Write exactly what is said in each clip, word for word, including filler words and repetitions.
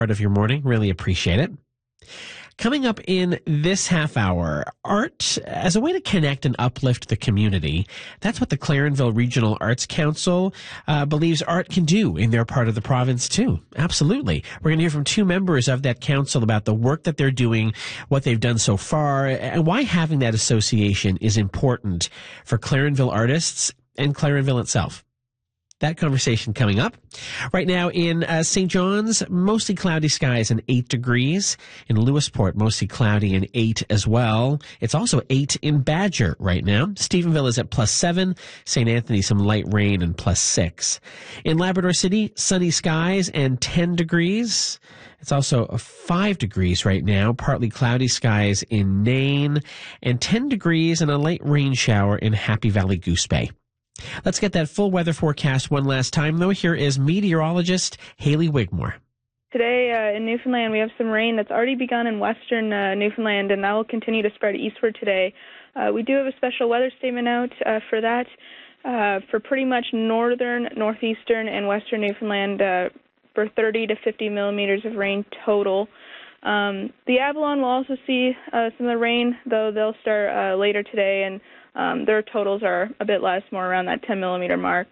Part of your morning. Really appreciate it. Coming up in this half hour, art as a way to connect and uplift the community. That's what the Clarenville Regional Arts Council uh, believes art can do in their part of the province too. Absolutely. We're going to hear from two members of that council about the work that they're doing, what they've done so far, and why having that association is important for Clarenville artists and Clarenville itself. That conversation coming up. Right now in uh, Saint John's, mostly cloudy skies and eight degrees. In Lewisport, mostly cloudy and eight as well. It's also eight in Badger right now. Stephenville is at plus seven. Saint Anthony, some light rain and plus six. In Labrador City, sunny skies and ten degrees. It's also five degrees right now, partly cloudy skies in Nain, and ten degrees and a light rain shower in Happy Valley Goose Bay. Let's get that full weather forecast one last time, though. Here is meteorologist Hayley Wigmore. Today uh, in Newfoundland, we have some rain that's already begun in western uh, Newfoundland, and that will continue to spread eastward today. Uh, we do have a special weather statement out uh, for that, uh, for pretty much northern, northeastern, and western Newfoundland uh, for thirty to fifty millimeters of rain total. Um, the Avalon will also see uh, some of the rain, though they'll start uh, later today, and Um, their totals are a bit less, more around that ten millimeter mark.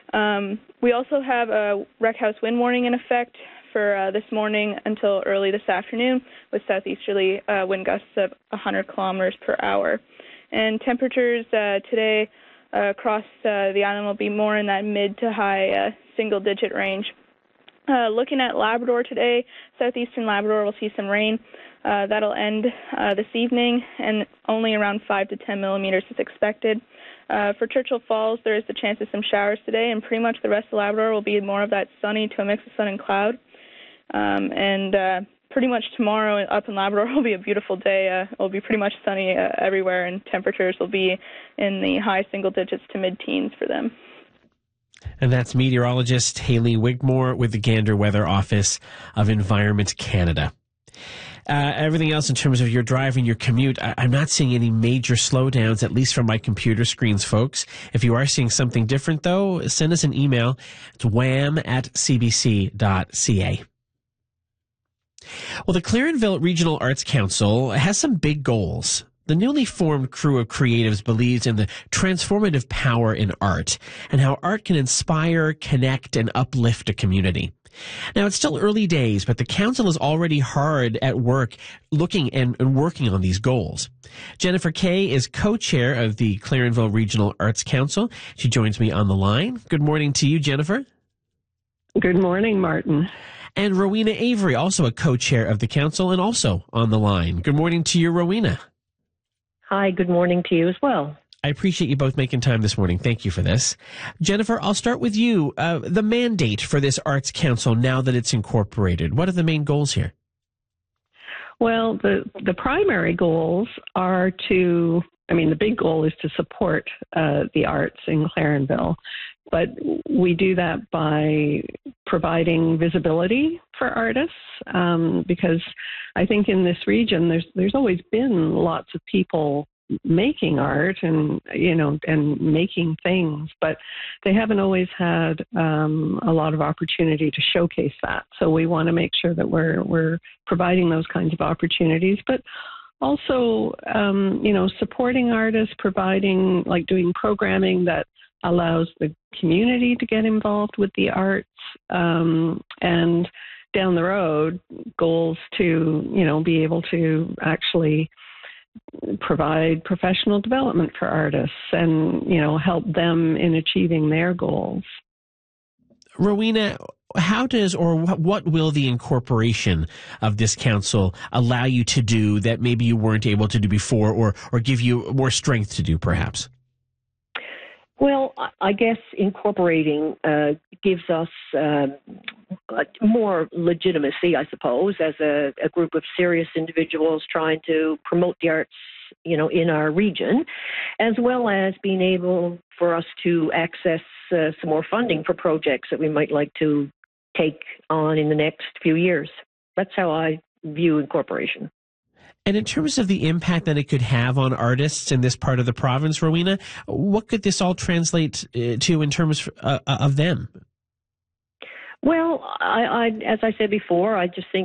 Um, we also have a wreck house wind warning in effect for uh, this morning until early this afternoon, with southeasterly uh, wind gusts of one hundred kilometers per hour. And temperatures uh, today uh, across uh, the island will be more in that mid to high uh, single digit range. Uh, looking at Labrador today, southeastern Labrador will see some rain. Uh, that'll end uh, this evening, and only around five to ten millimeters is expected. Uh, for Churchill Falls, there is the chance of some showers today, and pretty much the rest of Labrador will be more of that sunny to a mix of sun and cloud. Um, and uh, pretty much tomorrow up in Labrador will be a beautiful day. Uh, it will be pretty much sunny uh, everywhere, and temperatures will be in the high single digits to mid-teens for them. And that's meteorologist Hayley Wigmore with the Gander Weather Office of Environment Canada. Uh, everything else in terms of your driving, your commute, I, I'm not seeing any major slowdowns, at least from my computer screens, folks. If you are seeing something different, though, send us an email. It's wham at c b c dot c a. Well, the Clarenville Regional Arts Council has some big goals. The newly formed crew of creatives believes in the transformative power in art and how art can inspire, connect, and uplift a community. Now, it's still early days, but the council is already hard at work looking and, and working on these goals. Jennifer Kay is co-chair of the Clarenville Regional Arts Council. She joins me on the line. Good morning to you, Jennifer. Good morning, Martin. And Rowena Avery, also a co-chair of the council and also on the line. Good morning to you, Rowena. Hi, good morning to you as well. I appreciate you both making time this morning. Thank you for this. Jennifer, I'll start with you. Uh, the mandate for this Arts Council now that it's incorporated, what are the main goals here? Well, the, the primary goals are to, I mean, the big goal is to support uh, the arts in Clarenville, but we do that by providing visibility for artists, um, because I think in this region there's there's always been lots of people making art and, you know, and making things, but they haven't always had um, a lot of opportunity to showcase that. So we want to make sure that we're we're providing those kinds of opportunities, but also, um, you know, supporting artists, providing, like doing programming that allows the community to get involved with the arts, um, and down the road, goals to, you know, be able to actually provide professional development for artists and, you know, help them in achieving their goals. Rowena, how does or what will the incorporation of this council allow you to do that maybe you weren't able to do before, or, or give you more strength to do, perhaps? Well, I guess incorporating uh, gives us uh, more legitimacy, I suppose, as a, a group of serious individuals trying to promote the arts, you know, in our region, as well as being able for us to access uh, some more funding for projects that we might like to take on in the next few years. That's how I view incorporation. And in terms of the impact that it could have on artists in this part of the province, Rowena, what could this all translate to in terms uh, of them? Well, I, I, as I said before, I just think